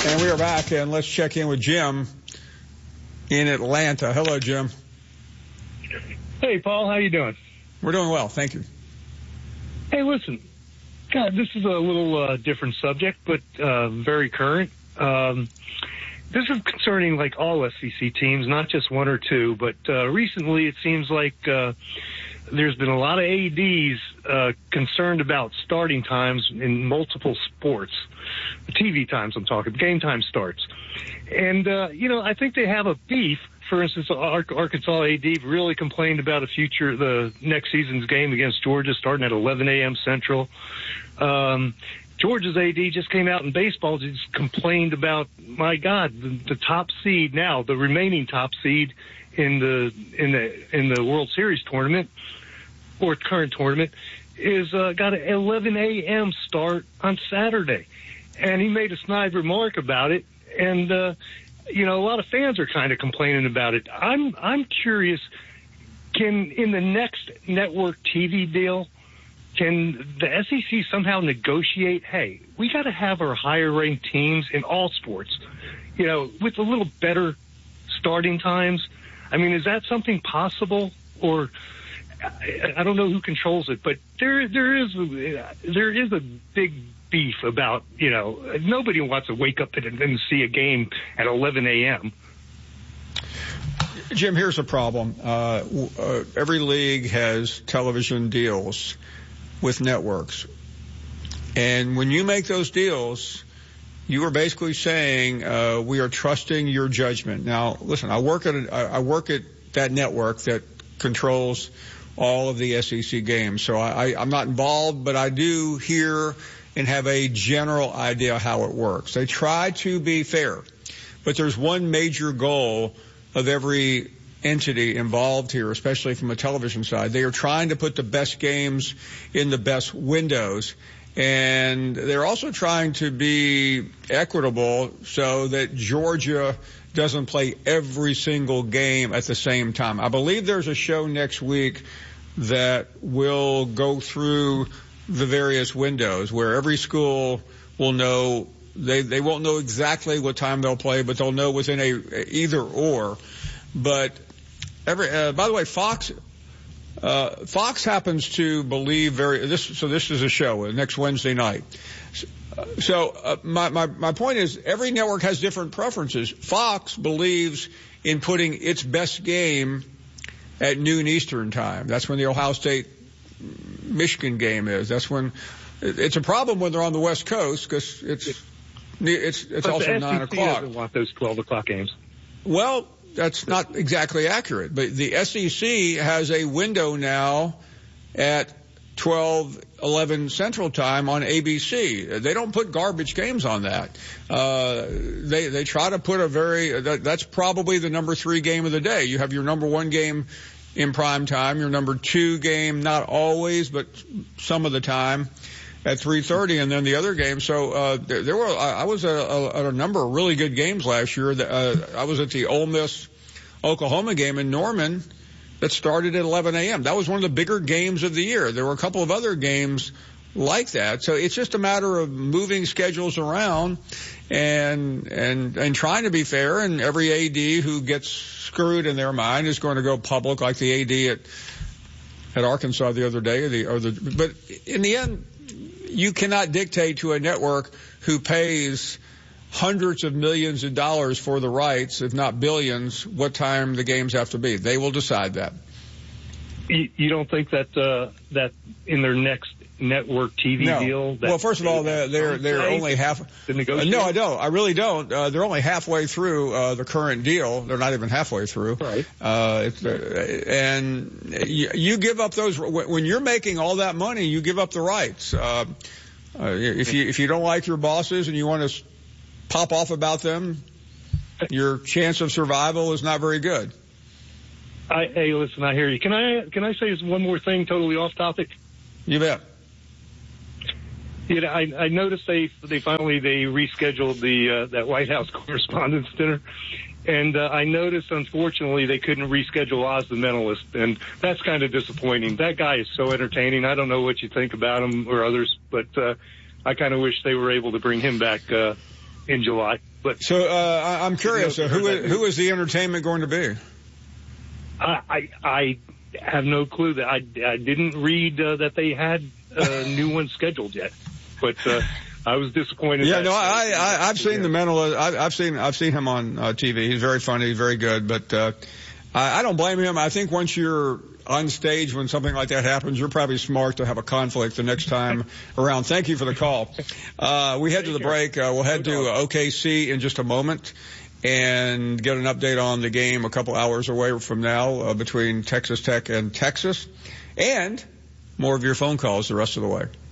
And we are back, and let's check in with Jim in Atlanta. Hello, Jim. Hey, Paul. How you doing? We're doing well. Thank you. Hey, listen. God, this is a little different subject, but very current. This is concerning, like, all SEC teams, not just one or two. But recently it seems like there's been a lot of ADs concerned about starting times in multiple sports. TV times, I'm talking, game time starts. And, I think they have a beef. For instance, Arkansas AD really complained about the next season's game against Georgia starting at 11 a.m. Central. Georgia's AD just came out in baseball, just complained about, my God, the top seed now, the remaining top seed in the World Series tournament, or current tournament, is got an 11 a.m. start on Saturday. And he made a snide remark about it, and a lot of fans are kind of complaining about it. I'm curious, in the next network TV deal, can the SEC somehow negotiate, hey, we got to have our higher-ranked teams in all sports, with a little better starting times? I mean, is that something possible? Or I don't know who controls it, but there is a big beef about, nobody wants to wake up and see a game at 11 a.m. Jim, here's the problem. Every league has television deals with networks. And when you make those deals, you are basically saying, we are trusting your judgment. Now, listen, I work at that network that controls all of the SEC games. So I'm not involved, but I do hear and have a general idea how it works. They try to be fair, but there's one major goal of every entity involved here, especially from a television side. They are trying to put the best games in the best windows, and they're also trying to be equitable so that Georgia doesn't play every single game at the same time. I believe there's a show next week that will go through the various windows where every school will know. They won't know exactly what time they'll play, but they'll know within a either or. But by the way, Fox happens to believe this is a show next Wednesday night. So my point is, every network has different preferences. Fox believes in putting its best game at noon Eastern time. That's when the Ohio State Michigan game is. That's when it's a problem when they're on the West Coast, because it's also 9 o'clock. Doesn't want those 12 o'clock games. Well, that's not exactly accurate, but the SEC has a window now at 11 Central Time on ABC. They don't put garbage games on that. They try to put that's probably the number 3 game of the day. You have your number 1 game in prime time, your number 2 game, not always, but some of the time, at 3:30, and then the other game. So I was at a number of really good games last year. I was at the Ole Miss Oklahoma game in Norman that started at 11 a.m. That was one of the bigger games of the year. There were a couple of other games like that. So it's just a matter of moving schedules around and trying to be fair. And every AD who gets screwed in their mind is going to go public, like the AD at Arkansas the other day. But in the end, you cannot dictate to a network who pays hundreds of millions of dollars for the rights, if not billions, what time the games have to be. They will decide that. You don't think that that in their next network TV deal? Well, first of all, they're only half. No, I don't. I really don't. They're only halfway through the current deal. They're not even halfway through. Right. And you give up those when you're making all that money. You give up the rights. If you don't like your bosses and you want to pop off about them, your chance of survival is not very good. Hey, listen, I hear you. Can I say one more thing, totally off topic? You bet. I noticed they finally rescheduled that White House Correspondents' Dinner, and I noticed, unfortunately, they couldn't reschedule Oz the Mentalist, and that's kind of disappointing. That guy is so entertaining. I don't know what you think about him or others, but I kind of wish they were able to bring him back in July. But so I'm curious. Who is the entertainment going to be? I have no clue. That I didn't read that they had a new one scheduled yet, but I was disappointed. Yeah, no, I've seen the mental. I've seen him on TV. He's very funny, very good. But I don't blame him. I think once you're on stage when something like that happens, you're probably smart to have a conflict the next time around. Thank you for the call. We head to the break. We'll head to OKC in just a moment and get an update on the game a couple hours away from now between Texas Tech and Texas, and more of your phone calls the rest of the way.